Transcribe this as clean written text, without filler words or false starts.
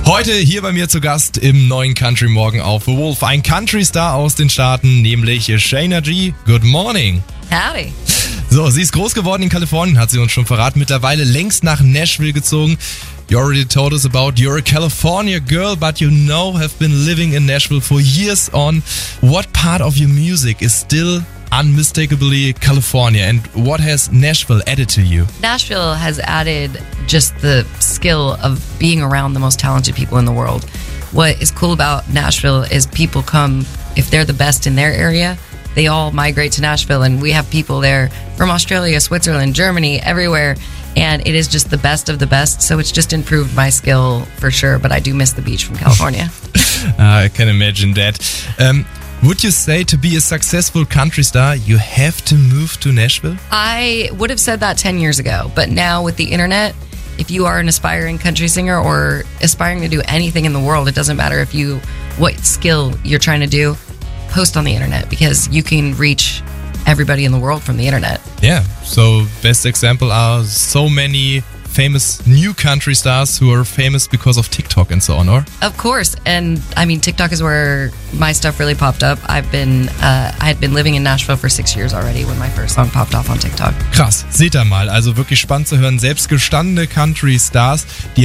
Heute hier bei mir zu Gast im neuen Country Morgen auf The Wolf. Ein Country-Star aus den Staaten, nämlich Shayna G. Good morning. Howdy. So, sie ist groß geworden in Kalifornien, hat sie uns schon verraten. Mittlerweile längst nach Nashville gezogen. You already told us about you're a California girl, but you know have been living in Nashville for years on. What part of your music is still unmistakably California, and what has Nashville added to you? Nashville has added just the skill of being around the most talented people in the world. What is cool about Nashville is people come, if they're the best in their area, they all migrate to Nashville, and we have people there from Australia, Switzerland, Germany, everywhere, and it is just the best of the best, so it's just improved my skill for sure, but I do miss the beach from California. I can imagine that. Would you say to be a successful country star, you have to move to Nashville? I would have said that 10 years ago, but now with the internet, if you are an aspiring country singer or aspiring to do anything in the world, it doesn't matter what skill you're trying to do, post on the internet because you can reach everybody in the world from the internet. Yeah, so best example are so many famous new country stars who are famous because of TikTok and so on, or? Of course, and I mean TikTok is where my stuff really popped up. I had been living in Nashville for 6 years already when my first song popped off on TikTok. Krass, seht ihr mal, also wirklich spannend zu hören, selbst gestandene Country Stars, die